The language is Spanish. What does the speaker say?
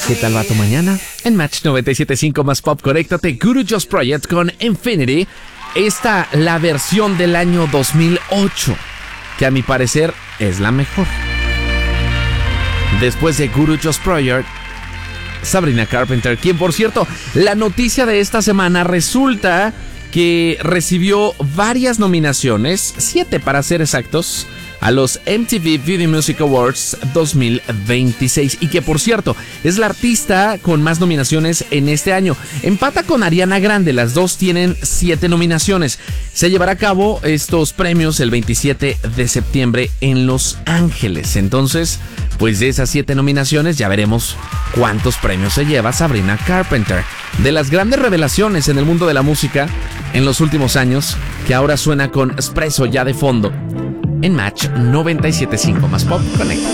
¿Qué tal va tu mañana? En Match 97.5 más Pop, conéctate. Guru Joss Project con Infinity. Esta, la versión del año 2008, que a mi parecer es la mejor. Después de Guru Joss Project, Sabrina Carpenter, quien por cierto, la noticia de esta semana resulta que recibió varias nominaciones, 7 para ser exactos, a los MTV Video Music Awards 2026, y que por cierto es la artista con más nominaciones en este año. Empata con Ariana Grande, las dos tienen 7 nominaciones. Se llevará a cabo estos premios el 27 de septiembre en Los Ángeles. Entonces, pues de esas 7 nominaciones ya veremos cuántos premios se lleva Sabrina Carpenter. De las grandes revelaciones en el mundo de la música en los últimos años, que ahora suena con Espresso ya de fondo. En Match 97.5 más Pop, conecta.